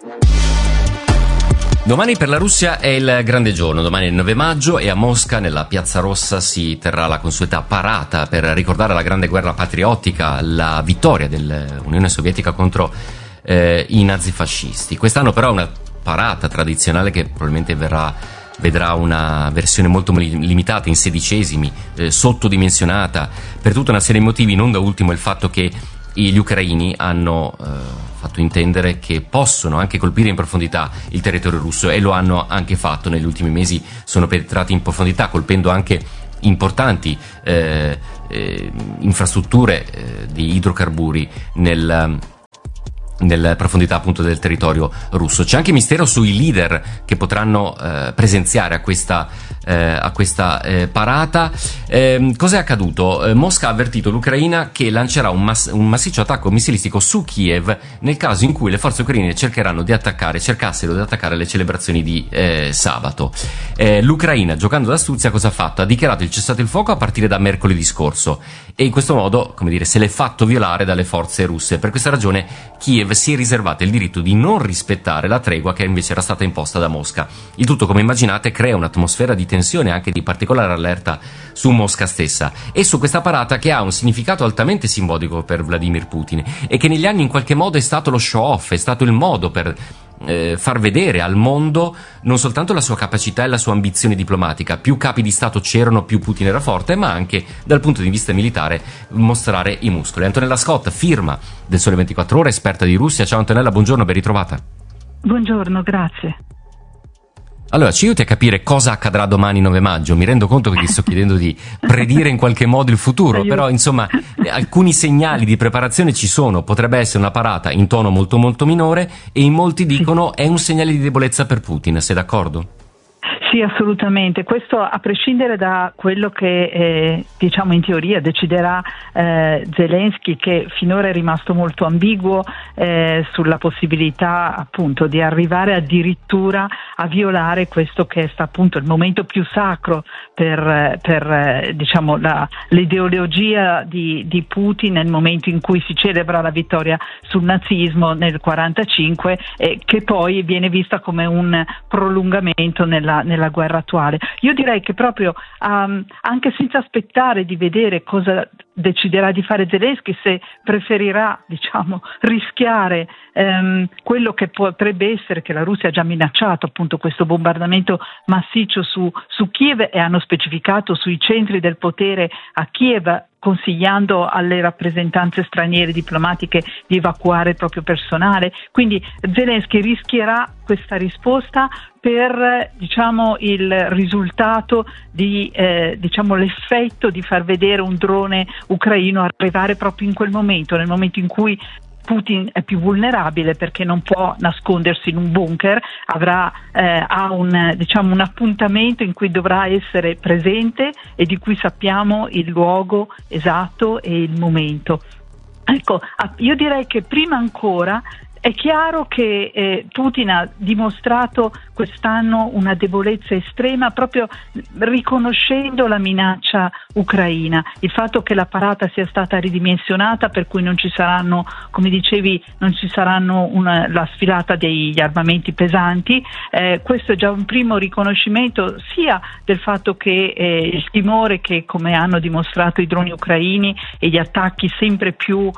Domani per la Russia è il grande giorno, domani è il 9 maggio e a Mosca, nella Piazza Rossa, si terrà la consueta parata per ricordare la grande guerra patriottica, la vittoria dell'Unione Sovietica contro i nazifascisti. Quest'anno però è una parata tradizionale che probabilmente vedrà una versione molto limitata, in sedicesimi, sottodimensionata, per tutta una serie di motivi, non da ultimo il fatto che gli ucraini hanno fatto intendere che possono anche colpire in profondità il territorio russo, e lo hanno anche fatto. Negli ultimi mesi sono penetrati in profondità, colpendo anche importanti infrastrutture di idrocarburi nella profondità appunto del territorio russo. C'è anche mistero sui leader che potranno presenziare a questa parata. Cos'è accaduto? Mosca ha avvertito l'Ucraina che lancerà un massiccio attacco missilistico su Kiev nel caso in cui le forze ucraine cercassero di attaccare le celebrazioni di sabato. L'Ucraina, giocando d'astuzia, cosa ha fatto? Ha dichiarato il cessate il fuoco a partire da mercoledì scorso, e in questo modo, se l'è fatto violare dalle forze russe. Per questa ragione Kiev si è riservata il diritto di non rispettare la tregua che invece era stata imposta da Mosca. Il tutto, come immaginate, crea un'atmosfera di tensione, anche di particolare allerta su Mosca stessa, e su questa parata che ha un significato altamente simbolico per Vladimir Putin, e che negli anni in qualche modo è stato lo show off, è stato il modo per far vedere al mondo non soltanto la sua capacità e la sua ambizione diplomatica. Più capi di Stato c'erano, più Putin era forte, ma anche dal punto di vista militare mostrare i muscoli. Antonella Scott, firma del Sole 24 Ore, esperta di Russia. Ciao Antonella, buongiorno, ben ritrovata. Buongiorno, grazie. Allora, ci aiuti a capire cosa accadrà domani 9 maggio. Mi rendo conto che ti sto chiedendo di predire in qualche modo il futuro, però insomma alcuni segnali di preparazione ci sono. Potrebbe essere una parata in tono molto molto minore, e in molti dicono è un segnale di debolezza per Putin. Sei d'accordo? Sì, assolutamente. Questo a prescindere da quello che in teoria deciderà Zelensky, che finora è rimasto molto ambiguo sulla possibilità appunto di arrivare addirittura a violare questo che sta appunto il momento più sacro per l'ideologia di Putin, nel momento in cui si celebra la vittoria sul nazismo nel 1945, che poi viene vista come un prolungamento nella guerra attuale. Io direi che proprio anche senza aspettare di vedere cosa deciderà di fare Zelensky, se preferirà rischiare quello che potrebbe essere, che la Russia ha già minacciato, appunto questo bombardamento massiccio su Kiev, e hanno specificato sui centri del potere a Kiev, consigliando alle rappresentanze straniere diplomatiche di evacuare il proprio personale. Quindi Zelensky rischierà questa risposta per il risultato di l'effetto di far vedere un drone ucraino arrivare proprio in quel momento, nel momento in cui Putin è più vulnerabile, perché non può nascondersi in un bunker, ha un appuntamento in cui dovrà essere presente e di cui sappiamo il luogo esatto e il momento. Ecco, io direi che prima ancora è chiaro che Putin ha dimostrato quest'anno una debolezza estrema, proprio riconoscendo la minaccia ucraina, il fatto che la parata sia stata ridimensionata, per cui non ci saranno, come dicevi, la sfilata degli armamenti pesanti. Questo è già un primo riconoscimento sia del fatto che il timore che, come hanno dimostrato i droni ucraini e gli attacchi sempre più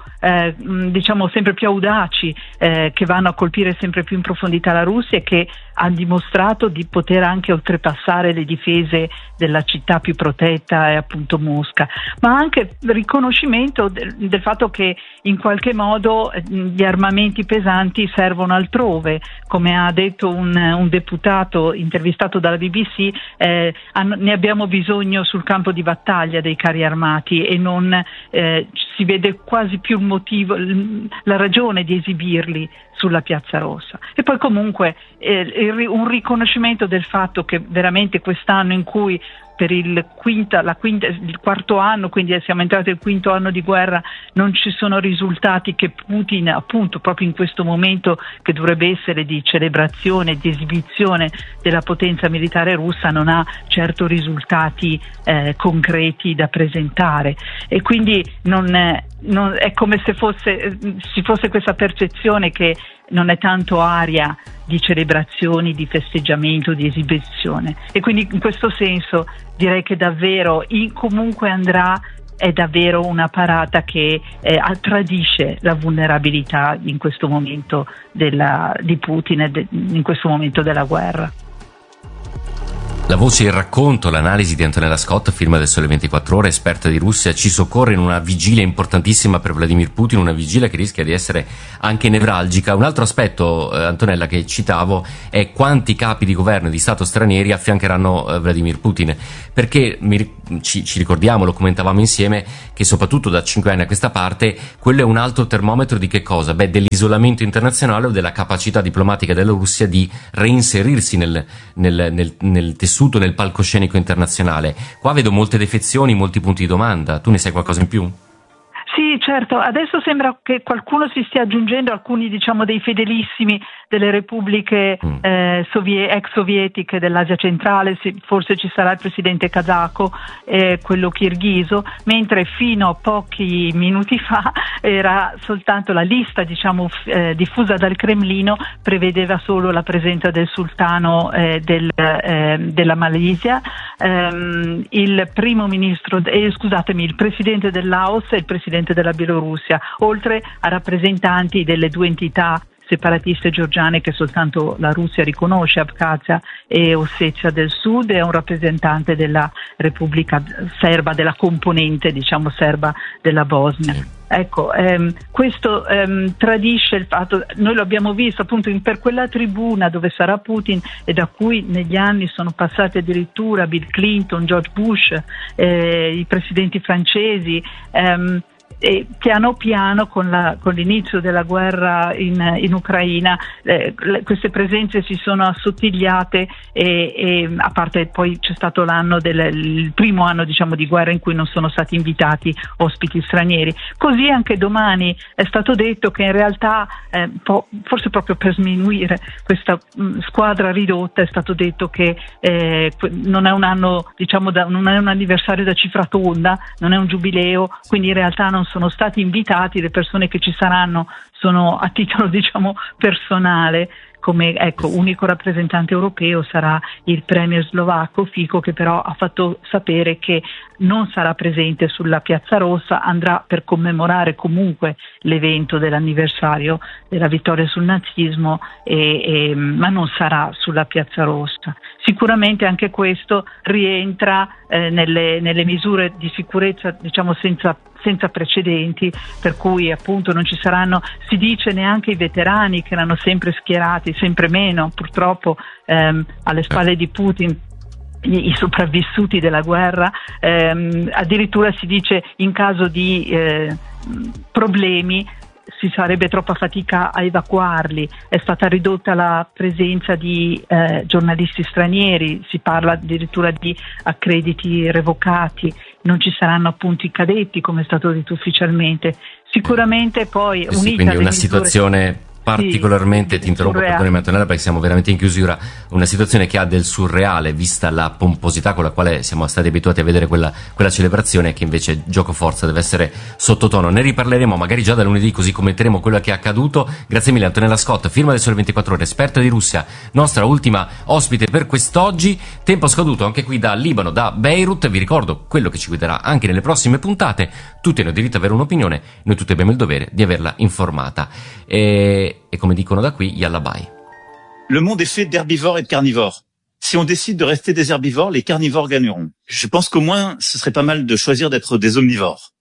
audaci, che vanno a colpire sempre più in profondità la Russia, e che ha dimostrato di poter anche oltrepassare le difese della città più protetta, è appunto Mosca, ma anche il riconoscimento del fatto che in qualche modo gli armamenti pesanti servono altrove. Come ha detto un deputato intervistato dalla BBC, ne abbiamo bisogno sul campo di battaglia dei carri armati, e non si vede quasi più il motivo, la ragione di esibirli sulla Piazza Rossa. E poi comunque un riconoscimento del fatto che veramente quest'anno, in cui per il quarto anno, quindi siamo entrati nel quinto anno di guerra, non ci sono risultati, che Putin appunto proprio in questo momento che dovrebbe essere di celebrazione, di esibizione della potenza militare russa, non ha certo risultati concreti da presentare, e quindi è come se ci fosse questa percezione che non è tanto aria di celebrazioni, di festeggiamento, di esibizione, e quindi in questo senso direi che davvero comunque andrà, è davvero una parata che tradisce la vulnerabilità in questo momento di Putin, in questo momento della guerra. La voce, il racconto, l'analisi di Antonella Scott, firma del Sole 24 Ore, esperta di Russia, ci soccorre in una vigilia importantissima per Vladimir Putin, una vigilia che rischia di essere anche nevralgica. Un altro aspetto, Antonella, che citavo è quanti capi di governo e di Stato stranieri affiancheranno Vladimir Putin, perché ci ricordiamo, lo commentavamo insieme, che soprattutto da 5 anni a questa parte quello è un alto termometro di che cosa? Dell'isolamento internazionale o della capacità diplomatica della Russia di reinserirsi nel tessuto, nel palcoscenico internazionale. Qua vedo molte defezioni, molti punti di domanda. Tu ne sai qualcosa in più? Sì, certo. Adesso sembra che qualcuno si stia aggiungendo, alcuni dei fedelissimi delle repubbliche ex sovietiche dell'Asia centrale. Forse ci sarà il presidente kazako, quello kirghizo, mentre fino a pochi minuti fa era soltanto la lista diffusa dal Cremlino, prevedeva solo la presenza del sultano della Malesia, il primo ministro, il presidente del Laos e il presidente della Bielorussia, oltre a rappresentanti delle due entità separatiste georgiane che soltanto la Russia riconosce, Abkhazia e Ossetia del Sud, e un rappresentante della Repubblica Serba, della componente serba della Bosnia. Ecco, questo tradisce il fatto, noi lo abbiamo visto appunto per quella tribuna dove sarà Putin e da cui negli anni sono passati addirittura Bill Clinton, George Bush, i presidenti francesi, e piano piano con l'inizio della guerra in Ucraina queste presenze si sono assottigliate e a parte poi c'è stato il primo anno di guerra in cui non sono stati invitati ospiti stranieri. Così anche domani è stato detto che in realtà forse proprio per sminuire questa squadra ridotta è stato detto che non è un anno non è un anniversario da cifra tonda, non è un giubileo, quindi in realtà non sono stati invitati, le persone che ci saranno sono a titolo personale, come unico rappresentante europeo sarà il premier slovacco Fico, che però ha fatto sapere che non sarà presente sulla Piazza Rossa, andrà per commemorare comunque l'evento dell'anniversario della vittoria sul nazismo, ma non sarà sulla Piazza Rossa. Sicuramente anche questo rientra nelle misure di sicurezza senza precedenti, per cui appunto non ci saranno, si dice, neanche i veterani che erano sempre schierati, sempre meno purtroppo alle spalle di Putin, i sopravvissuti della guerra, addirittura si dice in caso di problemi si sarebbe troppa fatica a evacuarli, è stata ridotta la presenza di giornalisti stranieri, si parla addirittura di accrediti revocati, non ci saranno appunto i cadetti come è stato detto ufficialmente. Sicuramente poi unita quindi una situazione particolarmente, ti interrompo, perdonami Antonella, perché siamo veramente in chiusura, una situazione che ha del surreale vista la pomposità con la quale siamo stati abituati a vedere quella celebrazione, che invece gioco forza deve essere sottotono. Ne riparleremo magari già da lunedì, così commenteremo quello che è accaduto. Grazie mille Antonella Scott, firma del Sole 24 Ore, esperta di Russia, nostra ultima ospite per quest'oggi. Tempo scaduto anche qui da Libano, da Beirut. Vi ricordo quello che ci guiderà anche nelle prossime puntate: tutti hanno diritto ad avere un'opinione, noi tutti abbiamo il dovere di averla informata. Et comme dit da qui, yalla bye. Le monde est fait d'herbivores et de carnivores. Si on décide de rester des herbivores, les carnivores gagneront. Je pense qu'au moins, ce serait pas mal de choisir d'être des omnivores.